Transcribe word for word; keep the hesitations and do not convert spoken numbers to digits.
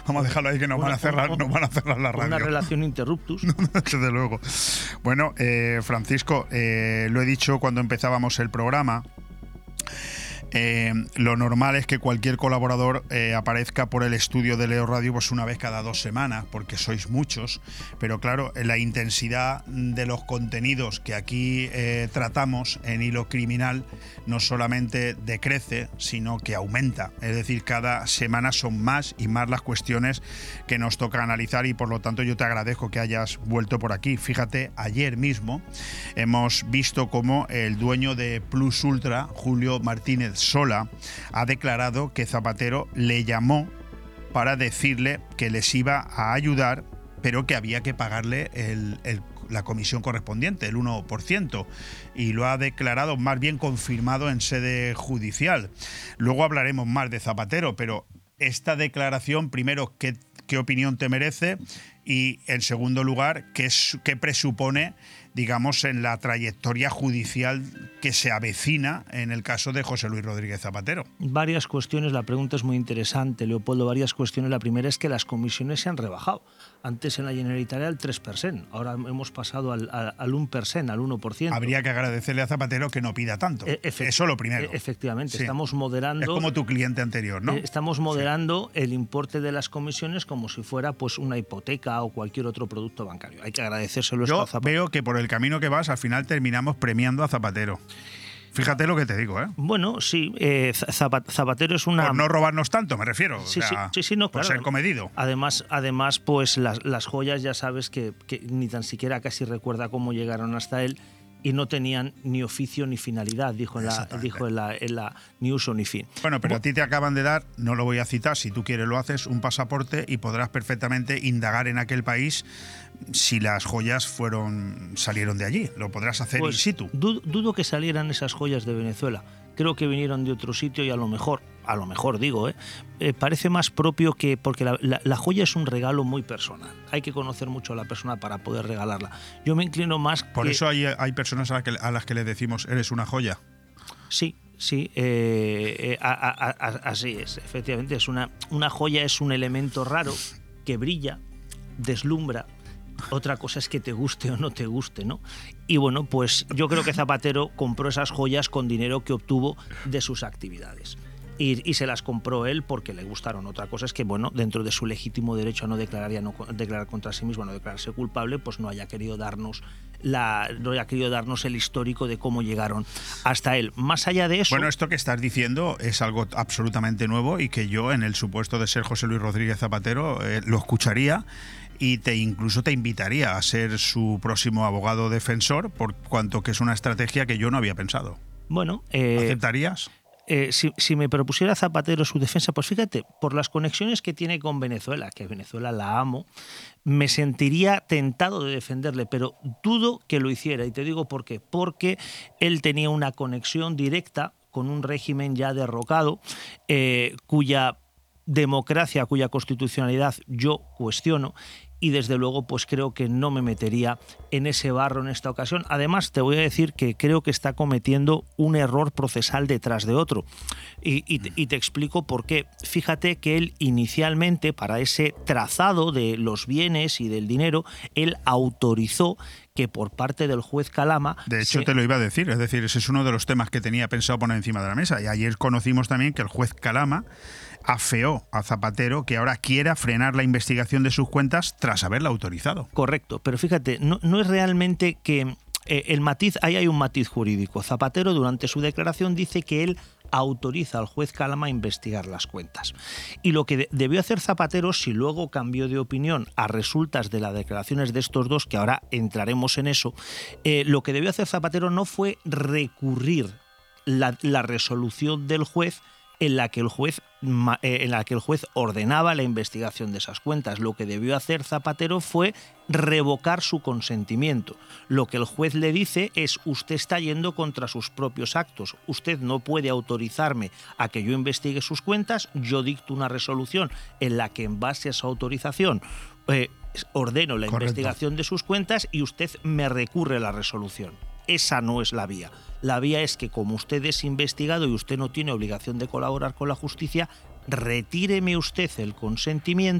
vamos a dejarlo ahí que nos, una, van, a cerrar, un, nos van a cerrar la radio. Una relación interruptus. Desde luego. Bueno, eh, Francisco, eh, lo he dicho cuando empezábamos el programa. Eh, lo normal es que cualquier colaborador eh, aparezca por el estudio de Leo Radio pues una vez cada dos semanas, porque sois muchos, pero claro, la intensidad de los contenidos que aquí eh, tratamos en Hilo Criminal no solamente decrece, sino que aumenta. Es decir, cada semana son más y más las cuestiones que nos toca analizar y por lo tanto yo te agradezco que hayas vuelto por aquí. Fíjate, ayer mismo hemos visto cómo el dueño de Plus Ultra, Julio Martínez Sola, ha declarado que Zapatero le llamó para decirle que les iba a ayudar, pero que había que pagarle el, el, la comisión correspondiente, el uno por ciento, y lo ha declarado, más bien confirmado en sede judicial. Luego hablaremos más de Zapatero, pero esta declaración, primero, ¿qué, qué opinión te merece? Y en segundo lugar, ¿qué, qué presupone, digamos, en la trayectoria judicial que se avecina en el caso de José Luis Rodríguez Zapatero? Varias cuestiones, la pregunta es muy interesante, Leopoldo, varias cuestiones. La primera es que las comisiones se han rebajado. Antes en la Generalitat era el tres por ciento, ahora hemos pasado al, al, al uno por ciento, al uno por ciento. Habría que agradecerle a Zapatero que no pida tanto. E Eso lo primero. Efectivamente, sí. Estamos moderando... Es como tu cliente anterior, ¿no? Estamos moderando sí. el importe de las comisiones como si fuera pues una hipoteca o cualquier otro producto bancario. Hay que agradecérselo. Yo a Zapatero. Veo que por el camino que vas, al final terminamos premiando a Zapatero. Fíjate lo que te digo, ¿eh? Bueno, sí, eh, Zapatero es una... Por no robarnos tanto, me refiero. Sí, o sea, sí, sí, sí, no, por claro. ser comedido. Además, además pues las, las joyas ya sabes que, que ni tan siquiera casi recuerda cómo llegaron hasta él y no tenían ni oficio ni finalidad, dijo en la, dijo en la, en la ni uso ni fin. Bueno, pero a ti te acaban de dar, no lo voy a citar, si tú quieres lo haces, un pasaporte y podrás perfectamente indagar en aquel país si las joyas fueron salieron de allí. Lo podrás hacer pues, in situ. Dudo, dudo que salieran esas joyas de Venezuela. Creo que vinieron de otro sitio y a lo mejor, a lo mejor digo, ¿eh? Eh, parece más propio que... Porque la, la, la joya es un regalo muy personal. Hay que conocer mucho a la persona para poder regalarla. Yo me inclino más... Por que, eso hay, hay personas a, la que, a las que le decimos, eres una joya. Sí, sí, eh, eh, a, a, a, así es. Efectivamente, es una, una joya es un elemento raro que brilla, deslumbra. Otra cosa es que te guste o no te guste, ¿no? Y bueno, pues yo creo que Zapatero compró esas joyas con dinero que obtuvo de sus actividades. Y, y se las compró él porque le gustaron. Otra cosa es que, bueno, dentro de su legítimo derecho a no declarar, y a no declarar contra sí mismo, a no declararse culpable, pues no haya querido darnos la, no haya querido darnos el histórico de cómo llegaron hasta él. Más allá de eso... Bueno, esto que estás diciendo es algo absolutamente nuevo y que yo, en el supuesto de ser José Luis Rodríguez Zapatero, eh, lo escucharía y te incluso te invitaría a ser su próximo abogado defensor, por cuanto que es una estrategia que yo no había pensado. Bueno, eh, ¿aceptarías? Eh, si, si me propusiera Zapatero su defensa, pues fíjate, por las conexiones que tiene con Venezuela, que Venezuela la amo, me sentiría tentado de defenderle, pero dudo que lo hiciera. Y te digo por qué. Porque él tenía una conexión directa con un régimen ya derrocado, eh, cuya democracia, cuya constitucionalidad yo cuestiono, y desde luego pues creo que no me metería en ese barro en esta ocasión. Además te voy a decir que creo que está cometiendo un error procesal detrás de otro y, y, y te explico por qué. Fíjate que él inicialmente, para ese trazado de los bienes y del dinero, él autorizó que por parte del juez Calama... De hecho, se... te lo iba a decir, es decir, ese es uno de los temas que tenía pensado poner encima de la mesa. Y ayer conocimos también que el juez Calama afeó a Zapatero que ahora quiera frenar la investigación de sus cuentas tras haberla autorizado. Correcto, pero fíjate, no, no es realmente que eh, el matiz, ahí hay un matiz jurídico. Zapatero durante su declaración dice que él autoriza al juez Calama a investigar las cuentas. Y lo que de, debió hacer Zapatero, si luego cambió de opinión a resultas de las declaraciones de estos dos, que ahora entraremos en eso, eh, lo que debió hacer Zapatero no fue recurrir la, la resolución del juez en la que el juez en la que el juez ordenaba la investigación de esas cuentas. Lo que debió hacer Zapatero fue revocar su consentimiento. Lo que el juez le dice es: usted está yendo contra sus propios actos, usted no puede autorizarme a que yo investigue sus cuentas, yo dicto una resolución en la que en base a esa autorización eh, ordeno la Correcto. investigación de sus cuentas y usted me recurre la resolución. Esa no es la vía. La vía es que, como usted es investigado y usted no tiene obligación de colaborar con la justicia, retíreme usted el consentimiento